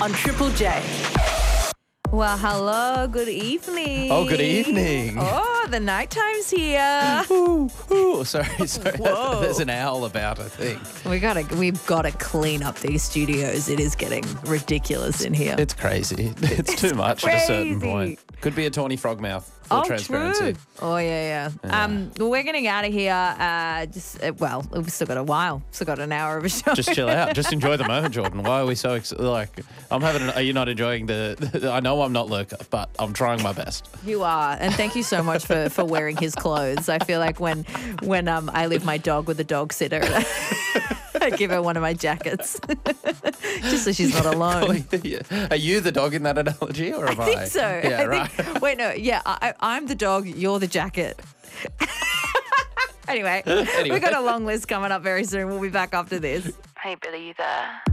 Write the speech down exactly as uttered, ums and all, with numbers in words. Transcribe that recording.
on Triple J. Well, hello, good evening. Oh, good evening. Oh, the night time's here. Ooh, ooh, sorry, sorry. Whoa. There's an owl about, I think. We gotta, we've got to clean up these studios. It is getting ridiculous in here. It's crazy. It's too much at a certain crazy. point. Could be a tawny frog mouth. Full Oh, transparency. true. Oh, yeah, yeah. Yeah. Um, well, we're getting out of here. Uh, just uh, well, we've still got a while. Still got an hour of a show. Just chill out. Just enjoy the moment, Jordan. Why are we so ex- like? I'm having. An, are you not enjoying the, the? I know I'm not Lurker, but I'm trying my best. You are, and thank you so much for, for wearing his clothes. I feel like when when um I leave my dog with a dog sitter, I give her one of my jackets, just so she's not alone. Are you the dog in that analogy, or am I? I think so. Yeah, I right. think, wait, no, yeah, I, I'm the dog. You're the jacket. Anyway, Anyway. we've got a long list coming up very soon. We'll be back after this. Hey, Billy, you there?